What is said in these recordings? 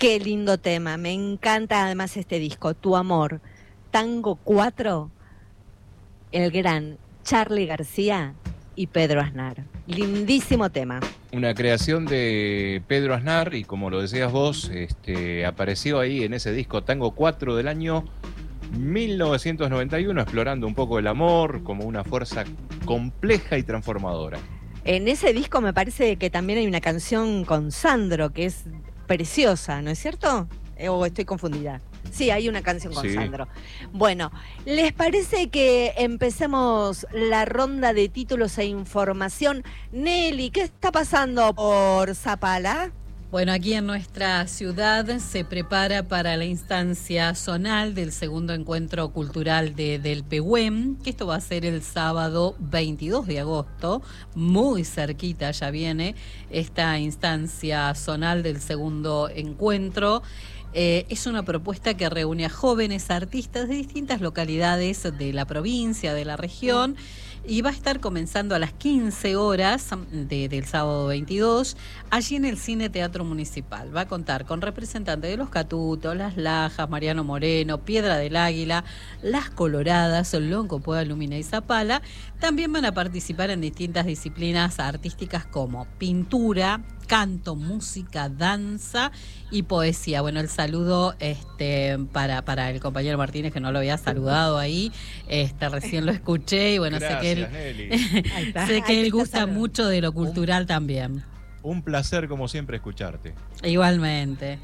Qué lindo tema, me encanta además este disco, Tu Amor, Tango 4, el gran Charly García y Pedro Aznar. Lindísimo tema. Una creación de Pedro Aznar y como lo decías vos, apareció ahí en ese disco Tango 4 del año 1991, explorando un poco el amor como una fuerza compleja y transformadora. En ese disco me parece que también hay una canción con Sandro que es preciosa, ¿no es cierto? ¿O estoy confundida? Sí, hay una canción con Sandro. Bueno, ¿les parece que empecemos la ronda de títulos e información? Nelly, ¿qué está pasando por Zapala? Bueno, aquí en nuestra ciudad se prepara para la instancia zonal del segundo encuentro cultural del Pehuen, que esto va a ser el sábado 22 de agosto, muy cerquita ya viene esta instancia zonal del segundo encuentro. Es una propuesta que reúne a jóvenes artistas de distintas localidades de la provincia, de la región, y va a estar comenzando a las 15 horas del sábado 22, allí en el Cine Teatro Municipal. Va a contar con representantes de Los Catutos, Las Lajas, Mariano Moreno, Piedra del Águila, Las Coloradas, Lonco, Puebla, Lumina y Zapala. También van a participar en distintas disciplinas artísticas como pintura, canto, música, danza y poesía. Bueno, el saludo para el compañero Martínez, que no lo había saludado ahí, recién lo escuché y bueno, gracias, sé que él gusta mucho de lo cultural también. Un placer como siempre escucharte. Igualmente.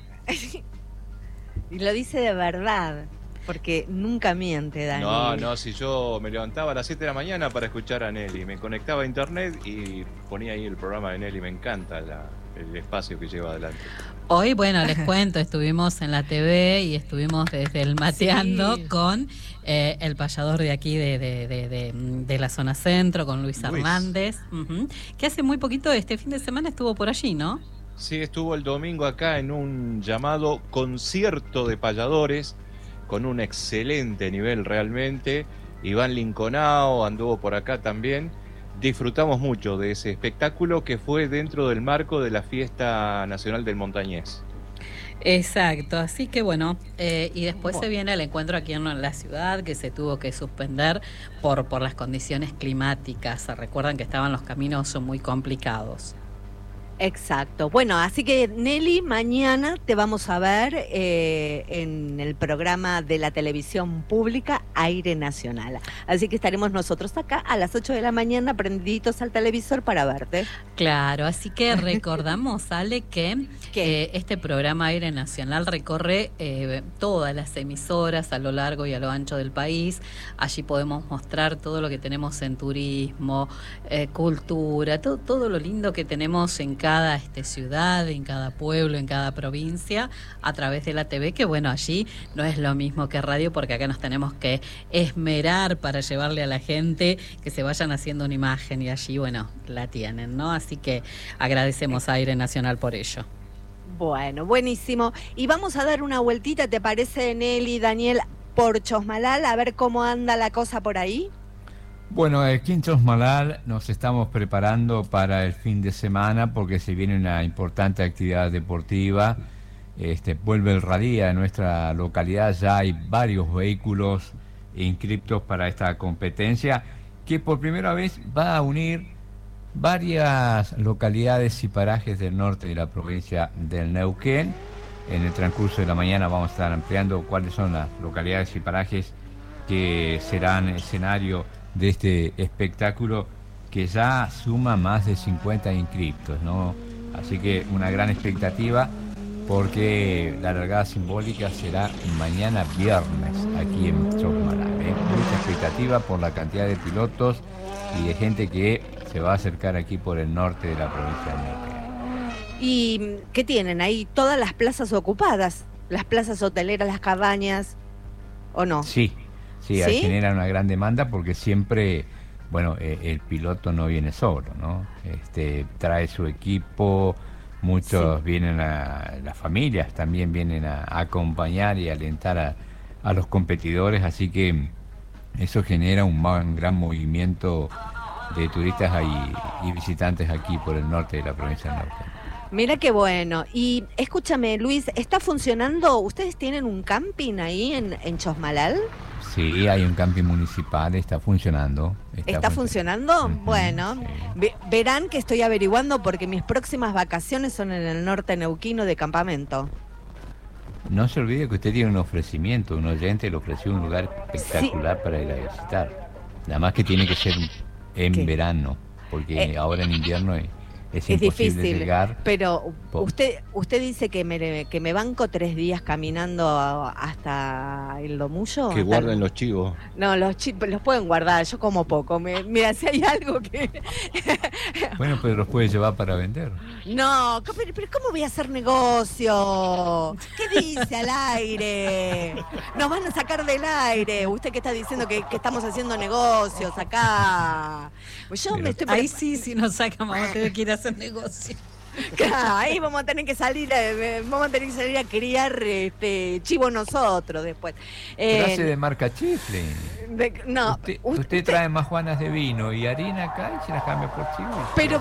Y lo dice de verdad, porque nunca miente, Dani. No, si yo me levantaba a las 7 de la mañana para escuchar a Nelly, me conectaba a internet y ponía ahí el programa de Nelly, me encanta el espacio que lleva adelante. Hoy, bueno, les cuento, estuvimos en la TV y estuvimos desde el Mateando con el payador de aquí de la zona centro, con Luis Hernández, que hace muy poquito, este fin de semana estuvo por allí, ¿no? Sí, estuvo el domingo acá en un llamado concierto de payadores, con un excelente nivel realmente. Iván Linconao anduvo por acá también. Disfrutamos mucho de ese espectáculo que fue dentro del marco de la Fiesta Nacional del Montañés. Exacto, así que bueno, y después se viene el encuentro aquí en la ciudad, que se tuvo que suspender por las condiciones climáticas. Se recuerdan que estaban los caminos muy complicados. Exacto. Bueno, así que Nelly, mañana te vamos a ver en el programa de la televisión pública Aire Nacional. Así que estaremos nosotros acá a las 8 de la mañana prendiditos al televisor para verte. Claro, así que recordamos, Ale, que este programa Aire Nacional recorre todas las emisoras a lo largo y a lo ancho del país. Allí podemos mostrar todo lo que tenemos en turismo, cultura, todo lo lindo que tenemos en cada ciudad, en cada pueblo, en cada provincia, a través de la TV, que bueno, allí no es lo mismo que radio, porque acá nos tenemos que esmerar para llevarle a la gente que se vayan haciendo una imagen, y allí, bueno, la tienen, ¿no? Así que agradecemos a Aire Nacional por ello. Bueno, buenísimo. Y vamos a dar una vueltita, ¿te parece, Nelly, Daniel, por Chosmalal, a ver cómo anda la cosa por ahí? Bueno, aquí en Chosmalal nos estamos preparando para el fin de semana porque se viene una importante actividad deportiva. Vuelve el Radía en nuestra localidad, ya hay varios vehículos inscriptos para esta competencia que por primera vez va a unir varias localidades y parajes del norte de la provincia del Neuquén. En el transcurso de la mañana vamos a estar ampliando cuáles son las localidades y parajes que serán escenario de este espectáculo que ya suma más de 50 inscriptos, ¿no? Así que una gran expectativa porque la largada simbólica será mañana viernes aquí en Chosmalal. Mucha expectativa por la cantidad de pilotos y de gente que se va a acercar aquí por el norte de la provincia de Neuquén. ¿Y qué tienen ahí? Todas las plazas ocupadas, las plazas hoteleras, las cabañas, ¿o no? Sí, genera una gran demanda porque siempre, bueno, el piloto no viene solo, ¿no? Trae su equipo, muchos vienen las familias también vienen a acompañar y alentar a los competidores, así que eso genera un gran movimiento de turistas y visitantes aquí por el norte de la provincia del Norte. Mira qué bueno. Y escúchame, Luis, ¿está funcionando? ¿Ustedes tienen un camping ahí en Chosmalal? Sí, hay un camping municipal, está funcionando. ¿Está funcionando? Ujú, Bueno, sí. verán que estoy averiguando porque mis próximas vacaciones son en el norte neuquino de campamento. No se olvide que usted tiene un ofrecimiento, un oyente le ofreció un lugar espectacular para ir a visitar. Nada más que tiene que ser en ¿Qué? verano, porque ahora en invierno es Es imposible difícil, llegar. pero Po- usted dice que me banco 3 días caminando hasta el Domullo. Que guarden los chivos. No, los pueden guardar, yo como poco. Mira, si hay algo que... Bueno, pero los puede llevar para vender. No, pero ¿cómo voy a hacer negocio? ¿Qué dice al aire? Nos van a sacar del aire. Usted que está diciendo que estamos haciendo negocios acá. Yo Pero me estoy... Ahí sí, si nos sacamos, vamos a tener que ir a hacer negocio. Claro, ahí vamos a tener que salir, a criar chivo nosotros después. Pero hace de marca chifle. No, Usted trae más juanas de vino y harina acá y se las cambia por chivo. pero,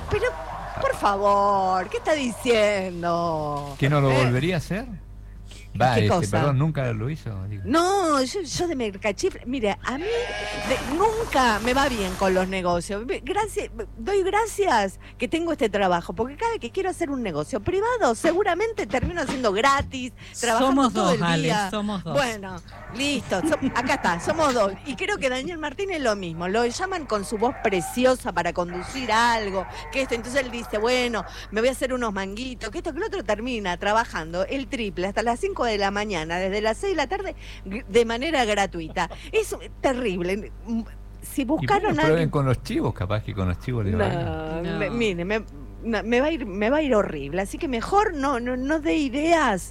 por favor, ¿qué está diciendo? ¿Que no lo volvería a hacer? Va, ¿Qué cosa? perdón, nunca lo hizo. Digo. No, yo de mercachifle, mire, a mí nunca me va bien con los negocios. Doy gracias que tengo este trabajo, porque cada vez que quiero hacer un negocio privado, seguramente termino haciendo gratis, trabajando Somos todo dos, el día. Ale, somos dos. Bueno, listo, acá está, somos dos. Y creo que Daniel Martínez es lo mismo, lo llaman con su voz preciosa para conducir algo, que esto, entonces él dice, bueno, me voy a hacer unos manguitos, que esto, que lo otro, termina trabajando el triple hasta las 5 de la mañana, desde las 6 de la tarde, de manera gratuita. Es terrible. Si buscaron bueno, prueben con los chivos, capaz que con los chivos le va bien. No. mire, me va a ir horrible, así que mejor no dé ideas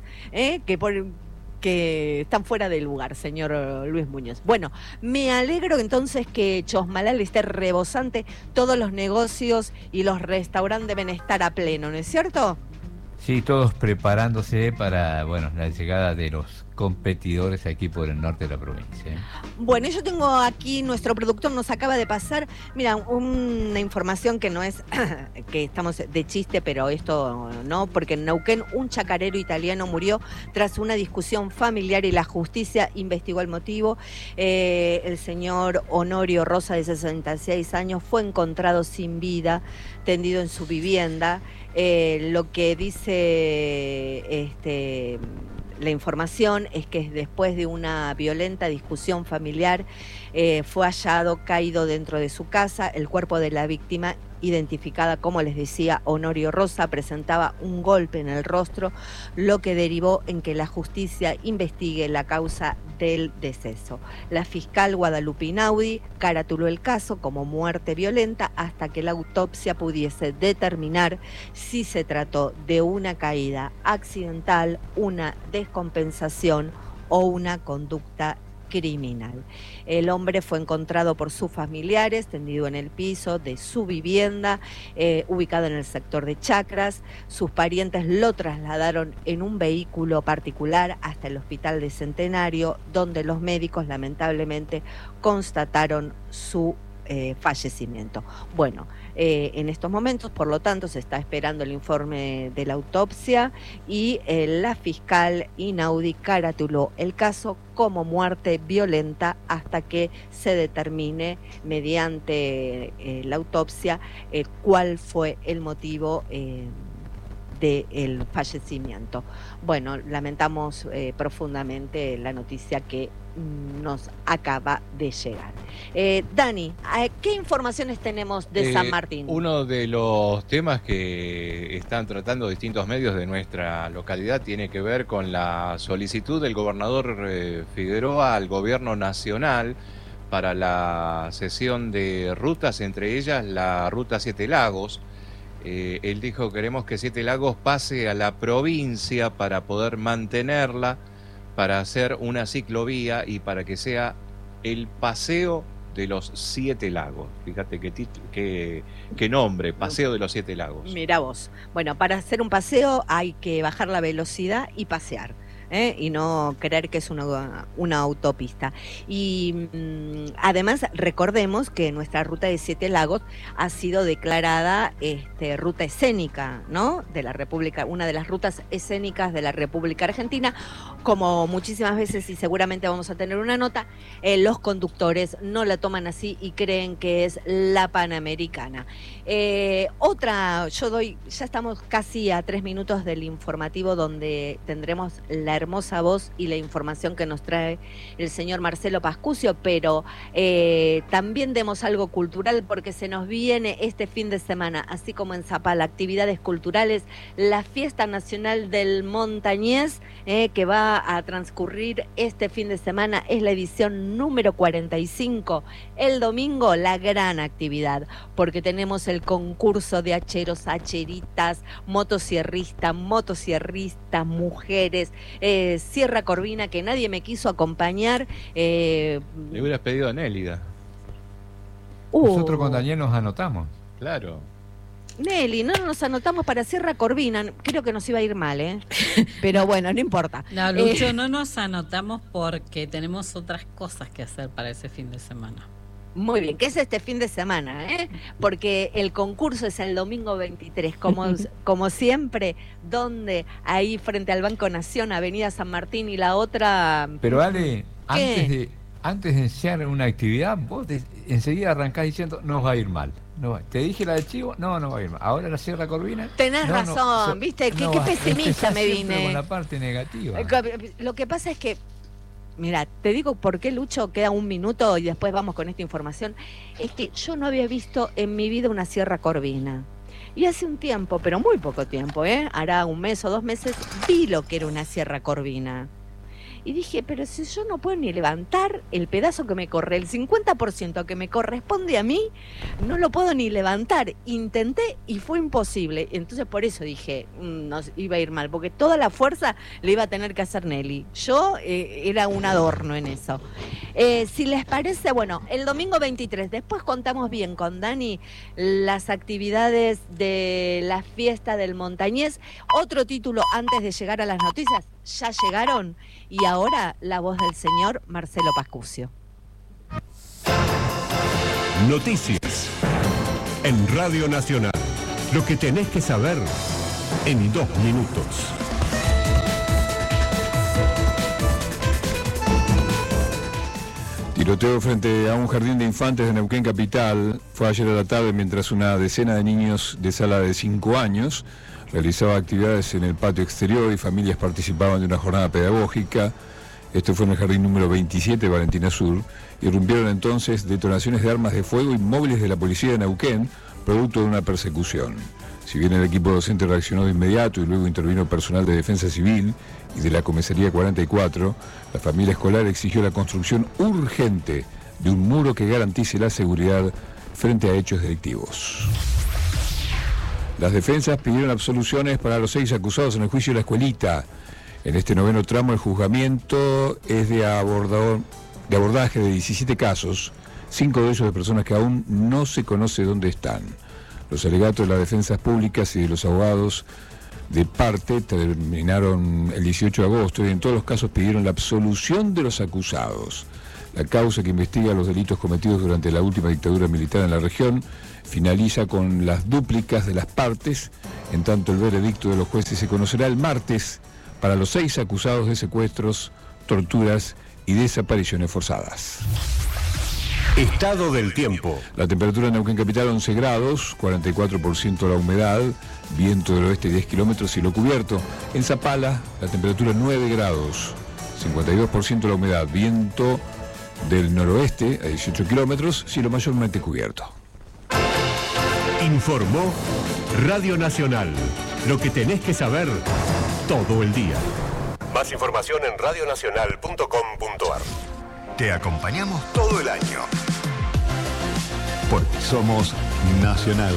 que están fuera de lugar, señor Luis Muñoz. Bueno, me alegro entonces que Chosmalal esté rebosante, todos los negocios y los restaurantes deben estar a pleno, ¿no es cierto? Sí, todos preparándose para, bueno, la llegada de los competidores aquí por el norte de la provincia. Bueno, yo tengo aquí, nuestro productor nos acaba de pasar, mira, una información que no es, que estamos de chiste, pero esto no, porque en Neuquén un chacarero italiano murió tras una discusión familiar y la justicia investigó el motivo. El señor Honorio Rosa, de 66 años, fue encontrado sin vida, tendido en su vivienda. Lo que dice la información es que después de una violenta discusión familiar fue hallado caído dentro de su casa. El cuerpo de la víctima, identificada como les decía Honorio Rosa, presentaba un golpe en el rostro, lo que derivó en que la justicia investigue la causa del deceso. La fiscal Guadalupe Inaudi caratuló el caso como muerte violenta hasta que la autopsia pudiese determinar si se trató de una caída accidental, una descompensación o una conducta criminal. El hombre fue encontrado por sus familiares tendido en el piso de su vivienda, ubicado en el sector de Chacras. Sus parientes lo trasladaron en un vehículo particular hasta el hospital de Centenario, donde los médicos lamentablemente constataron su fallecimiento. Bueno, en estos momentos, por lo tanto, se está esperando el informe de la autopsia y la fiscal Inaudi caratuló el caso como muerte violenta hasta que se determine mediante la autopsia cuál fue el motivo del fallecimiento. Bueno, lamentamos profundamente la noticia que nos acaba de llegar. Dani, ¿qué informaciones tenemos de San Martín? Uno de los temas que están tratando distintos medios de nuestra localidad tiene que ver con la solicitud del gobernador Figueroa al gobierno nacional para la cesión de rutas, entre ellas la ruta Siete Lagos. Él dijo: queremos que Siete Lagos pase a la provincia para poder mantenerla, para hacer una ciclovía y para que sea el paseo de los Siete Lagos. Fíjate qué nombre, Paseo de los Siete Lagos. Mira vos. Bueno, para hacer un paseo hay que bajar la velocidad y pasear. y no creer que es una autopista. Y además recordemos que nuestra ruta de Siete Lagos ha sido declarada ruta escénica, ¿no? De la República, una de las rutas escénicas de la República Argentina. Como muchísimas veces, y seguramente vamos a tener una nota, los conductores no la toman así y creen que es la Panamericana. Ya estamos casi a 3 minutos del informativo, donde tendremos la hermosa voz y la información que nos trae el señor Marcelo Pascucio, pero también demos algo cultural, porque se nos viene este fin de semana, así como en Zapala, actividades culturales, la Fiesta Nacional del Montañés, que va a transcurrir este fin de semana, es la edición número 45. El domingo, la gran actividad, porque tenemos el concurso de hacheros, hacheritas, motosierristas, mujeres, Sierra Corvina, que nadie me quiso acompañar. Le hubieras pedido a Nélida. Nosotros con Daniel nos anotamos. Claro. Nelly, no nos anotamos para Sierra Corvina, creo que nos iba a ir mal, pero bueno, no importa. No, Lucho, no nos anotamos porque tenemos otras cosas que hacer para ese fin de semana. Muy bien, ¿qué es este fin de semana? Porque el concurso es el domingo 23, como siempre, donde ahí frente al Banco Nación, Avenida San Martín, y la otra... Pero Ale, antes de iniciar una actividad, vos enseguida arrancás diciendo, nos va a ir mal. No, te dije la del chivo, no va a ir mal. Ahora la Sierra Corvina. Tenés razón, ¿viste? Qué pesimista me vine. Con la parte negativa. Lo que pasa es que, mira, te digo por qué, Lucho, queda 1 minuto y después vamos con esta información. Es que yo no había visto en mi vida una Sierra Corvina. Y hace un tiempo, pero muy poco tiempo, hará 1 mes o 2 meses, vi lo que era una Sierra Corvina. Y dije, pero si yo no puedo ni levantar el pedazo que me corre, el 50% que me corresponde a mí, no lo puedo ni levantar. Intenté y fue imposible. Entonces por eso dije, nos iba a ir mal, porque toda la fuerza le iba a tener que hacer Nelly. Yo era un adorno en eso. Si les parece, bueno, el domingo 23, después contamos bien con Dani las actividades de la fiesta del Montañés. Otro título antes de llegar a las noticias, ya llegaron. Y ahora la voz del señor Marcelo Pascucio. Noticias en Radio Nacional. Lo que tenés que saber en 2 minutos. Tiroteo frente a un jardín de infantes de Neuquén Capital fue ayer a la tarde, mientras una decena de niños de sala de 5 años realizaba actividades en el patio exterior y familias participaban de una jornada pedagógica. Esto fue en el jardín número 27 de Valentina Sur. Irrumpieron entonces detonaciones de armas de fuego y móviles de la policía de Neuquén, producto de una persecución. Si bien el equipo docente reaccionó de inmediato y luego intervino personal de Defensa Civil y de la Comisaría 44, la familia escolar exigió la construcción urgente de un muro que garantice la seguridad frente a hechos delictivos. Las defensas pidieron absoluciones para los 6 acusados en el juicio de la escuelita. En este 9º tramo el juzgamiento es de abordaje de 17 casos, 5 de ellos de personas que aún no se conoce dónde están. Los alegatos de las defensas públicas y de los abogados de parte terminaron el 18 de agosto y en todos los casos pidieron la absolución de los acusados. La causa que investiga los delitos cometidos durante la última dictadura militar en la región finaliza con las dúplicas de las partes. En tanto, el veredicto de los jueces se conocerá el martes para los 6 acusados de secuestros, torturas y desapariciones forzadas. Estado del tiempo. La temperatura en Neuquén Capital 11 grados, 44% la humedad, viento del oeste 10 kilómetros, cielo cubierto. En Zapala, la temperatura 9 grados, 52% la humedad, viento del noroeste a 18 kilómetros, cielo mayormente cubierto. Informó Radio Nacional. Lo que tenés que saber todo el día. Más información en radionacional.com.ar. Te acompañamos todo el año. Porque somos Nacional.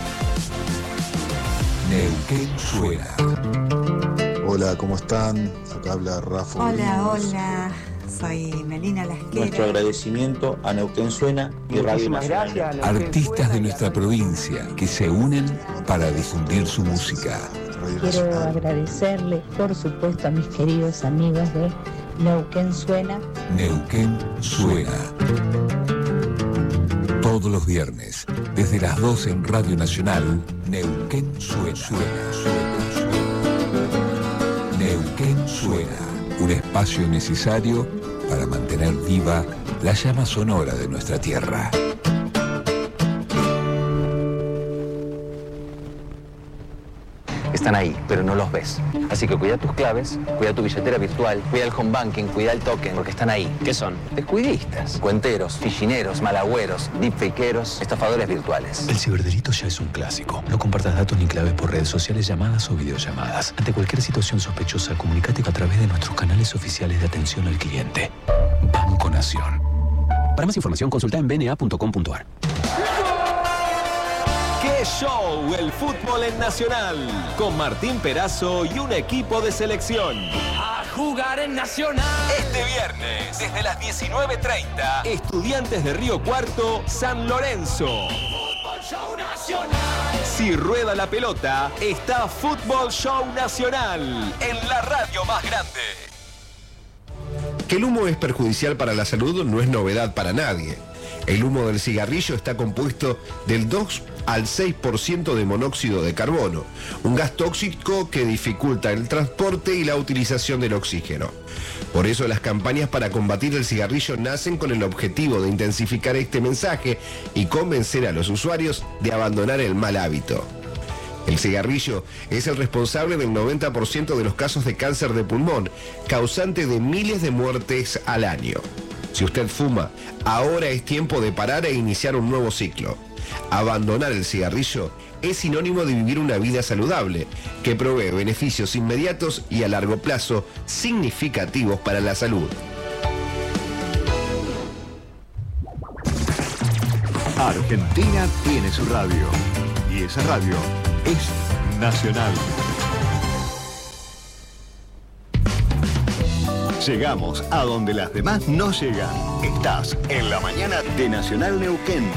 Neuquén suena. Hola, ¿cómo están? Acá habla Rafa. Hola, soy Melina Lasquera. Nuestro agradecimiento a Neuquén Suena y Radio Nacional. Artistas de nuestra provincia que se unen para difundir su música. quiero agradecerles, por supuesto, a mis queridos amigos de Neuquén Suena. Neuquén Suena. Todos los viernes, desde las 12 en Radio Nacional, Neuquén Suena. Neuquén Suena, un espacio necesario para mantener viva la llama sonora de nuestra tierra. Están ahí, pero no los ves. Así que cuida tus claves, cuida tu billetera virtual, cuida el home banking, cuida el token, porque están ahí. ¿Qué son? Descuidistas, cuenteros, fichineros, malagüeros, deepfakeros, estafadores virtuales. El ciberdelito ya es un clásico. No compartas datos ni claves por redes sociales, llamadas o videollamadas. Ante cualquier situación sospechosa, comunícate a través de nuestros canales oficiales de atención al cliente. Banco Nación. Para más información, consulta en bna.com.ar. ¡Qué show! El fútbol en Nacional. Con Martín Perazo y un equipo de selección. A jugar en Nacional. Este viernes, desde las 19:30, Estudiantes de Río Cuarto, San Lorenzo. Fútbol Show Nacional. Si rueda la pelota, está Fútbol Show Nacional. En la radio más grande. Que el humo es perjudicial para la salud no es novedad para nadie. El humo del cigarrillo está compuesto del 2 al 6% de monóxido de carbono, un gas tóxico que dificulta el transporte y la utilización del oxígeno. Por eso las campañas para combatir el cigarrillo nacen con el objetivo de intensificar este mensaje y convencer a los usuarios de abandonar el mal hábito. El cigarrillo es el responsable del 90% de los casos de cáncer de pulmón, causante de miles de muertes al año. Si usted fuma, ahora es tiempo de parar e iniciar un nuevo ciclo. Abandonar el cigarrillo es sinónimo de vivir una vida saludable, que provee beneficios inmediatos y a largo plazo significativos para la salud. Argentina tiene su radio, y esa radio es Nacional. Llegamos a donde las demás no llegan. Estás en la mañana de Nacional Neuquén.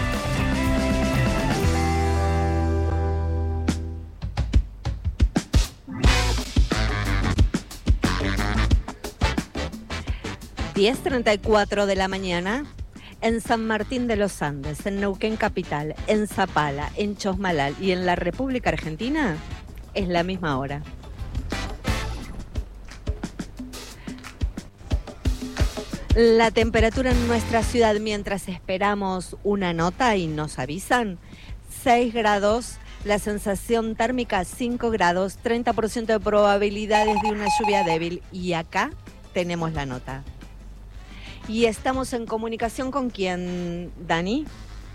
(10:34 de la mañana) en San Martín de los Andes, en Neuquén Capital, en Zapala, en Chosmalal y en la República Argentina, es la misma hora. La temperatura en nuestra ciudad, mientras esperamos una nota y nos avisan, 6 grados, la sensación térmica 5 grados, 30% de probabilidades de una lluvia débil. Y acá tenemos la nota. Y estamos en comunicación con quién, Dani.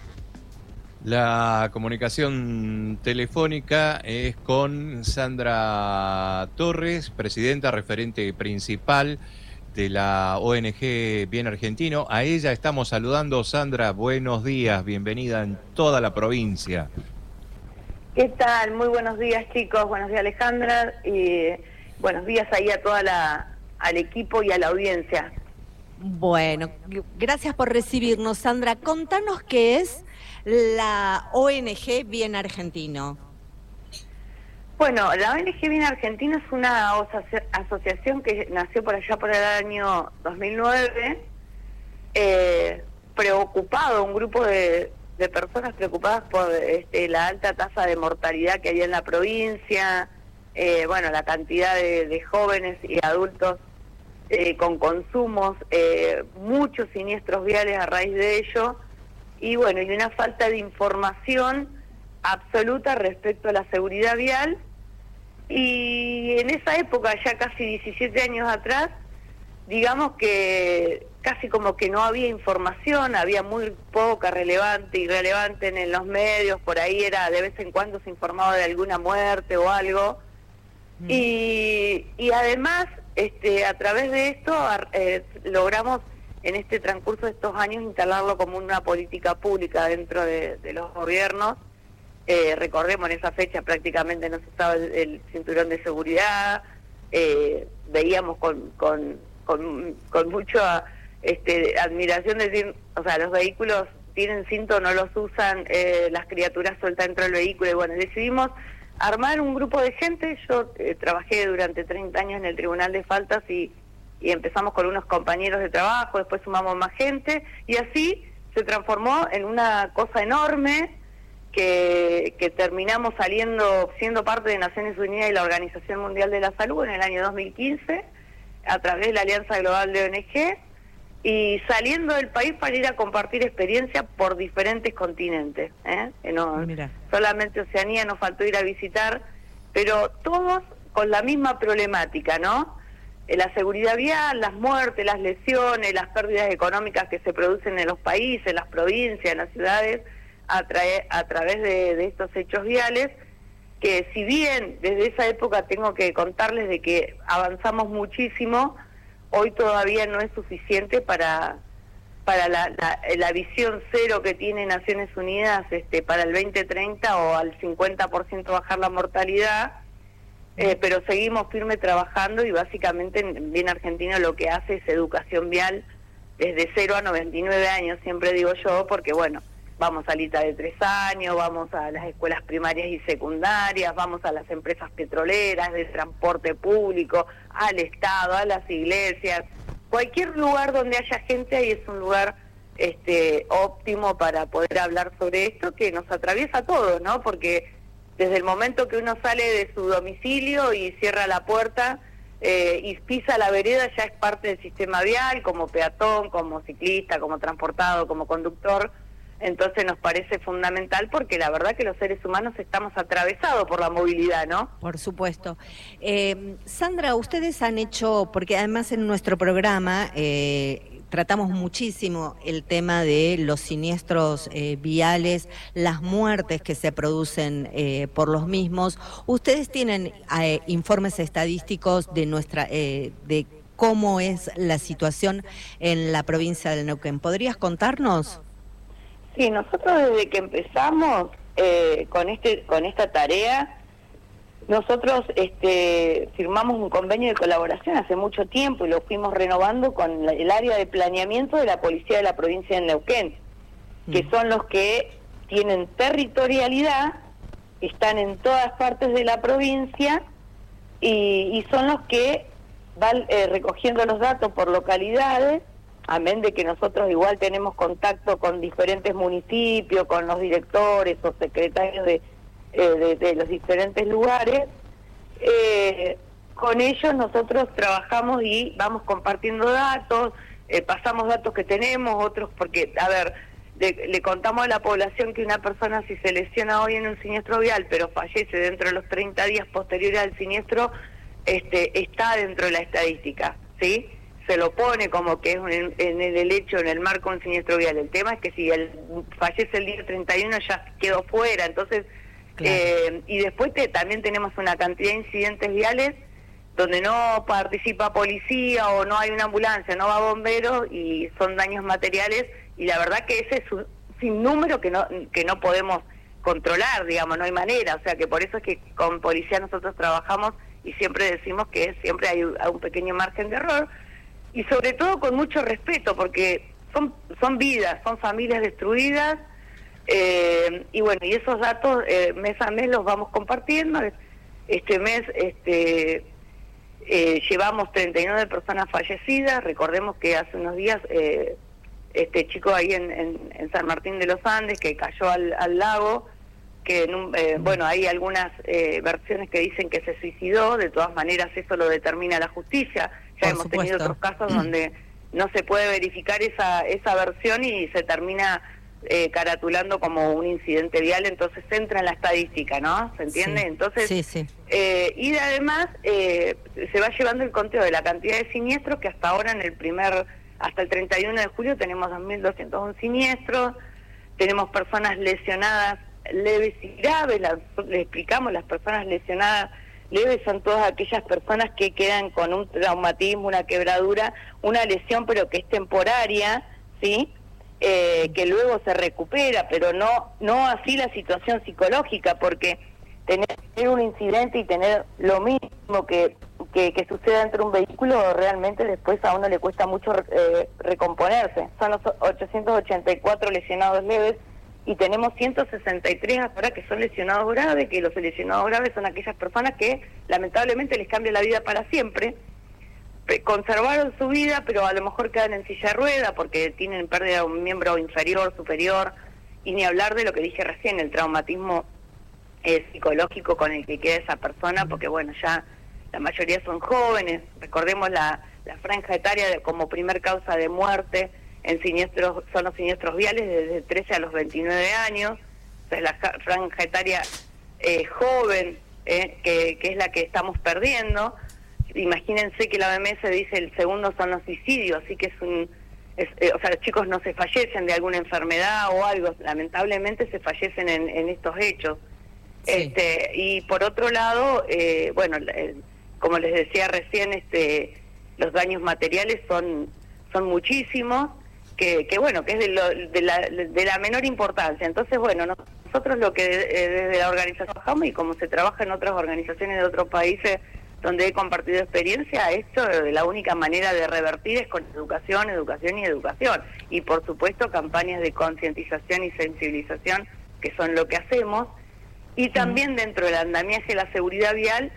La comunicación telefónica es con Sandra Torres, presidenta referente principal de la ONG Bien Argentino. A ella estamos saludando. Sandra, buenos días, bienvenida en toda la provincia. ¿Qué tal? Muy buenos días, chicos. Buenos días, Alejandra, y buenos días ahí a al equipo y a la audiencia. Bueno, gracias por recibirnos, Sandra. Contanos qué es la ONG Bien Argentino. Bueno, la ONG Bien Argentino es una asociación que nació por allá por el año 2009, un grupo de personas preocupadas por la alta tasa de mortalidad que hay en la provincia, la cantidad de jóvenes y adultos con consumos, muchos siniestros viales a raíz de ello, y una falta de información absoluta respecto a la seguridad vial. Y en esa época, ya casi 17 años atrás, digamos que casi como que no había información, había muy poca irrelevante en los medios, por ahí era de vez en cuando se informaba de alguna muerte o algo. Y además, a través de esto logramos en este transcurso de estos años instalarlo como una política pública dentro de los gobiernos. Recordemos, en esa fecha prácticamente no se usaba el cinturón de seguridad, veíamos con mucha admiración decir, o sea, los vehículos tienen cinto, no los usan, las criaturas sueltas dentro del vehículo, y decidimos armar un grupo de gente. Yo trabajé durante 30 años en el Tribunal de Faltas y empezamos con unos compañeros de trabajo, después sumamos más gente y así se transformó en una cosa enorme que terminamos siendo parte de Naciones Unidas y la Organización Mundial de la Salud en el año 2015 a través de la Alianza Global de ONG y saliendo del país para ir a compartir experiencia por diferentes continentes. No, solamente Oceanía nos faltó ir a visitar, pero todos con la misma problemática, ¿no? La seguridad vial, las muertes, las lesiones, las pérdidas económicas que se producen en los países, en las provincias, en las ciudades, a través de estos hechos viales, que si bien desde esa época tengo que contarles de que avanzamos muchísimo, hoy todavía no es suficiente para la visión cero que tiene Naciones Unidas para el 2030 o al 50% bajar la mortalidad, pero seguimos firme trabajando y básicamente en Bien Argentino lo que hace es educación vial desde 0 a 99 años, siempre digo yo, porque bueno, vamos a Lita de 3 años, vamos a las escuelas primarias y secundarias, vamos a las empresas petroleras, de transporte público, al Estado, a las iglesias. Cualquier lugar donde haya gente ahí es un lugar óptimo para poder hablar sobre esto que nos atraviesa a todos, ¿no? Porque desde el momento que uno sale de su domicilio y cierra la puerta y pisa la vereda ya es parte del sistema vial, como peatón, como ciclista, como transportado, como conductor. Entonces nos parece fundamental porque la verdad que los seres humanos estamos atravesados por la movilidad, ¿no? Por supuesto. Sandra, ustedes han hecho, porque además en nuestro programa tratamos muchísimo el tema de los siniestros viales, las muertes que se producen por los mismos. Ustedes tienen informes estadísticos de cómo es la situación en la provincia del Neuquén. ¿Podrías contarnos? Sí, nosotros desde que empezamos con esta tarea, nosotros firmamos un convenio de colaboración hace mucho tiempo y lo fuimos renovando con el área de planeamiento de la Policía de la provincia de Neuquén, que son los que tienen territorialidad, están en todas partes de la provincia y son los que van recogiendo los datos por localidades. Amén de que nosotros igual tenemos contacto con diferentes municipios, con los directores o secretarios de los diferentes lugares, con ellos nosotros trabajamos y vamos compartiendo datos, pasamos datos que tenemos, otros porque, a ver, le contamos a la población que una persona si se lesiona hoy en un siniestro vial, pero fallece dentro de los 30 días posteriores al siniestro, está dentro de la estadística, ¿sí? Se lo pone como que es en el hecho, en el marco de un siniestro vial. El tema es que si fallece el día 31 ya quedó fuera, entonces, claro. Y después también tenemos una cantidad de incidentes viales donde no participa policía o no hay una ambulancia, no va bomberos y son daños materiales y la verdad que ese es un sinnúmero que no podemos controlar, digamos, no hay manera, o sea que por eso es que con policía nosotros trabajamos y siempre decimos que siempre hay un pequeño margen de error. Y sobre todo con mucho respeto, porque son vidas, son familias destruidas, y bueno, y esos datos mes a mes los vamos compartiendo. Este mes llevamos 39 personas fallecidas. Recordemos que hace unos días este chico ahí en San Martín de los Andes que cayó al lago, que bueno, hay algunas versiones que dicen que se suicidó. De todas maneras eso lo determina la justicia. Ya hemos tenido otros casos donde no se puede verificar esa versión y se termina caratulando como un incidente vial, entonces entra en la estadística, ¿no? ¿Se entiende? Sí. Entonces, sí. Y además se va llevando el conteo de la cantidad de siniestros, que hasta ahora hasta el 31 de julio tenemos 2.201 siniestros, tenemos personas lesionadas leves y graves. Le explicamos, las personas lesionadas leves son todas aquellas personas que quedan con un traumatismo, una quebradura, una lesión, pero que es temporaria, ¿sí? Que luego se recupera, pero no así la situación psicológica, porque tener un incidente y tener lo mismo que suceda dentro de un vehículo, realmente después a uno le cuesta mucho recomponerse. Son los 884 lesionados leves y tenemos 163 ahora que son lesionados graves, que los lesionados graves son aquellas personas que lamentablemente les cambia la vida para siempre, conservaron su vida, pero a lo mejor quedan en silla de rueda porque tienen pérdida de un miembro inferior, superior, y ni hablar de lo que dije recién, el traumatismo psicológico con el que queda esa persona, porque bueno, ya la mayoría son jóvenes, recordemos la franja etaria como primer causa de muerte en siniestros, son los siniestros viales desde 13 a los 29 años, o sea, la franja etaria joven, que es la que estamos perdiendo. Imagínense que la OMS dice el segundo son los suicidios, así que o sea, los chicos no se fallecen de alguna enfermedad o algo, lamentablemente se fallecen en estos hechos. Sí. Y por otro lado, bueno, como les decía recién, los daños materiales son muchísimos, que bueno, que es de la menor importancia. Entonces, bueno, nosotros lo que desde la organización trabajamos, y como se trabaja en otras organizaciones de otros países donde he compartido experiencia, esto de la única manera de revertir es con educación, educación y educación. Y por supuesto campañas de concientización y sensibilización, que son lo que hacemos. Y también dentro del andamiaje de la seguridad vial,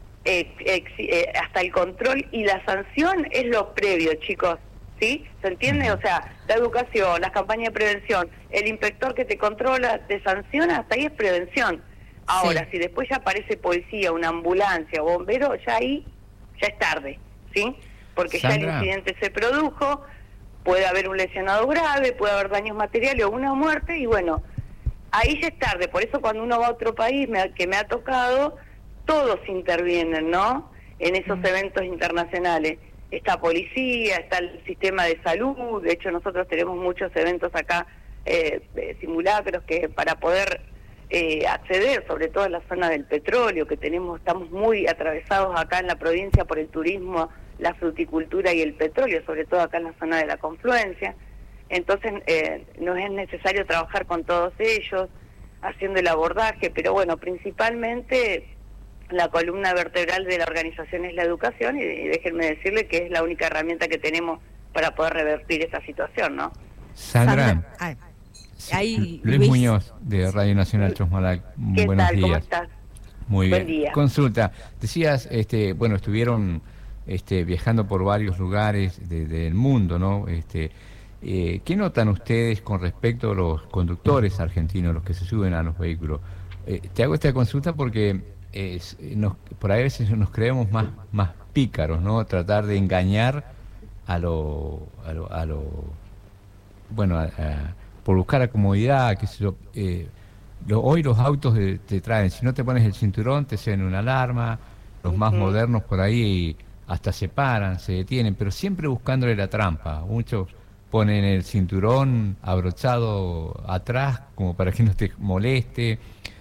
hasta el control y la sanción es lo previo, chicos, ¿sí? ¿Se entiende? O sea, la educación, las campañas de prevención, el inspector que te controla, te sanciona, hasta ahí es prevención. Ahora, si después ya aparece policía, una ambulancia o bombero, ya ahí ya es tarde, ¿sí? Porque Sandra, ya el incidente se produjo, puede haber un lesionado grave, puede haber daños materiales o una muerte, y bueno, ahí ya es tarde. Por eso cuando uno va a otro país que me ha tocado, todos intervienen, ¿no? En esos eventos internacionales. Está policía, está el sistema de salud. De hecho, nosotros tenemos muchos eventos acá, simulacros, que para poder acceder, sobre todo en la zona del petróleo, que estamos muy atravesados acá en la provincia por el turismo, la fruticultura y el petróleo, sobre todo acá en la zona de la confluencia. Entonces nos es necesario trabajar con todos ellos, haciendo el abordaje, pero bueno, principalmente la columna vertebral de la organización es la educación, y déjenme decirle que es la única herramienta que tenemos para poder revertir esa situación, ¿no? Sandra. Luis Muñoz, de Radio Nacional Chosmalal. Buenos días. ¿Cómo estás? Muy bien. Buen día. Consulta. Decías, bueno, estuvieron viajando por varios lugares del mundo, ¿no? ¿Qué notan ustedes con respecto a los conductores argentinos, los que se suben a los vehículos? Te hago esta consulta porque por ahí a veces nos creemos más pícaros, ¿no? Tratar de engañar por buscar la comodidad, qué sé yo. Hoy los autos te traen, si no te pones el cinturón, te hacen una alarma, los más modernos por ahí hasta se paran, se detienen, pero siempre buscándole la trampa. Muchos ponen el cinturón abrochado atrás como para que no te moleste.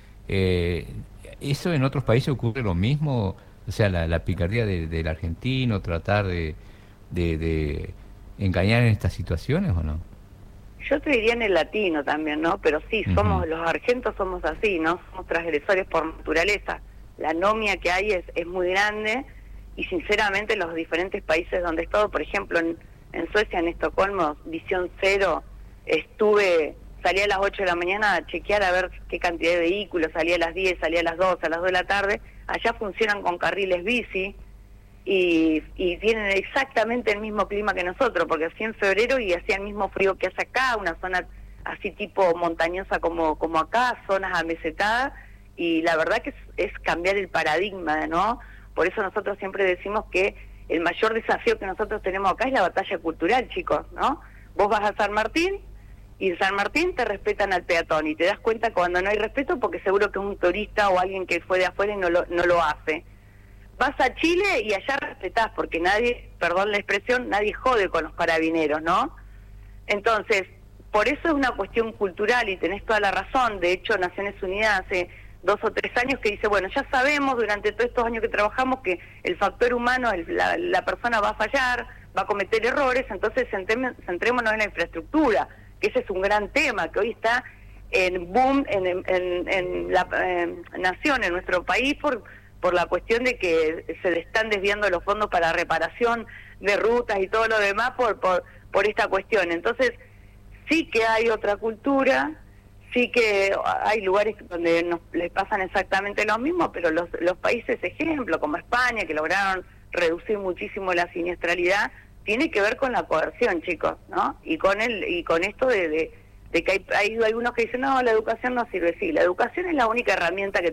¿Eso en otros países ocurre lo mismo? O sea, la picardía del argentino, tratar de engañar en estas situaciones, ¿o no? Yo te diría en el latino también, ¿no? Pero sí, los argentos somos así, ¿no? Somos transgresores por naturaleza. La anomia que hay es muy grande, y sinceramente los diferentes países donde he estado, por ejemplo en Suecia, en Estocolmo, visión cero, salía a las 8 de la mañana a chequear a ver qué cantidad de vehículos, salía a las 10, salía a las 2, a las 2 de la tarde. Allá funcionan con carriles bici y tienen exactamente el mismo clima que nosotros, porque hacía en febrero y hacía el mismo frío que hace acá, una zona así tipo montañosa como acá, zonas amesetadas, y la verdad que es cambiar el paradigma, ¿no? Por eso nosotros siempre decimos que el mayor desafío que nosotros tenemos acá es la batalla cultural, chicos, ¿no? Vos vas a San Martín, y en San Martín te respetan al peatón, y te das cuenta cuando no hay respeto porque seguro que es un turista o alguien que fue de afuera y no lo hace. Vas a Chile y allá respetás, porque nadie, perdón la expresión, nadie jode con los carabineros, ¿no? Entonces, por eso es una cuestión cultural, y tenés toda la razón. De hecho, Naciones Unidas hace 2 o 3 años que dice, bueno, ya sabemos durante todos estos años que trabajamos que el factor humano, la persona va a fallar, va a cometer errores, entonces centrémonos en la infraestructura, que ese es un gran tema, que hoy está en boom en la nación, en nuestro país, por la cuestión de que se están desviando los fondos para reparación de rutas y todo lo demás por esta cuestión. Entonces, sí que hay otra cultura, Sí que hay lugares donde les pasan exactamente lo mismo, pero los países ejemplo, como España, que lograron reducir muchísimo la siniestralidad, tiene que ver con la coerción, chicos, ¿no? Y con esto de que hay algunos que dicen, no, la educación no sirve. Sí, la educación es la única herramienta que